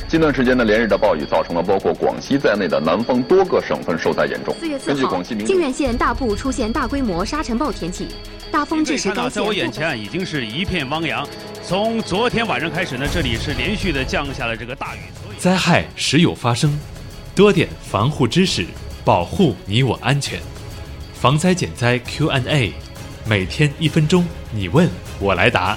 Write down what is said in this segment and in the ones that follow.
近段时间呢，连日的暴雨造成了包括广西在内的南方多个省份受灾严重。 4月4号，靖远县大部出现大规模沙尘暴天气，大风致使该县。 在我眼前已经是一片汪洋。从昨天晚上开始呢，这里是连续的降下了这个大雨。 灾害时有发生，多点防护知识，保护你我安全。防灾减灾 Q&A， 每天1分钟，你问我来答。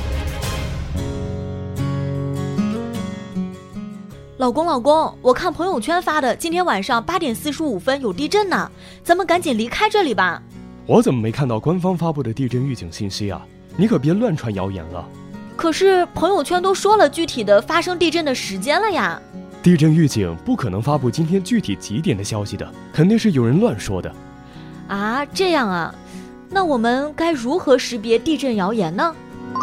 老公，我看朋友圈发的，今天晚上8点45分有地震呢，咱们赶紧离开这里吧。 我怎么没看到官方发布的地震预警信息啊？你可别乱传谣言了。 可是朋友圈都说了具体的发生地震的时间了呀。 地震预警不可能发布今天具体几点的消息的，肯定是有人乱说的。 啊，这样啊，那我们该如何识别地震谣言呢？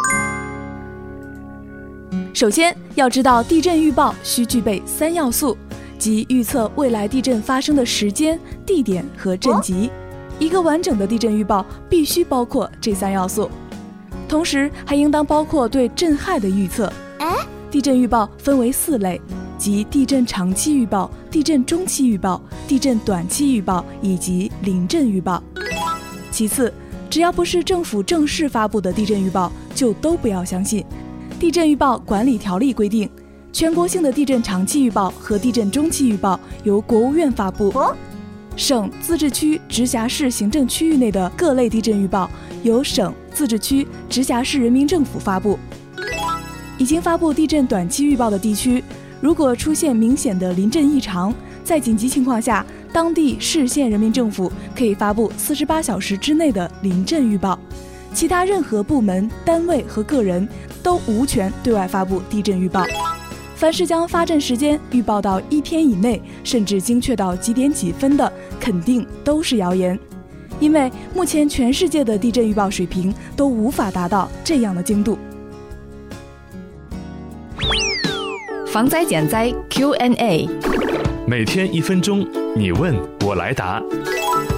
首先要知道地震预报需具备3要素，即预测未来地震发生的时间、地点和震级。一个完整的地震预报必须包括这3要素，同时还应当包括对震害的预测。地震预报分为4类，即地震长期预报、地震中期预报、地震短期预报以及临震预报。其次，只要不是政府正式发布的地震预报，就都不要相信。地震预报管理条例规定，全国性的地震长期预报和地震中期预报由国务院发布，省、自治区、直辖市行政区域内的各类地震预报由省、自治区、直辖市人民政府发布。已经发布地震短期预报的地区，如果出现明显的临震异常，在紧急情况下，当地市县人民政府可以发布48小时之内的临震预报。其他任何部门、单位和个人都无权对外发布地震预报。凡是将发震时间预报到1天以内，甚至精确到几点几分的，肯定都是谣言。因为目前全世界的地震预报水平都无法达到这样的精度。 防灾减灾 Q&A， 每天1分钟，你问我来答。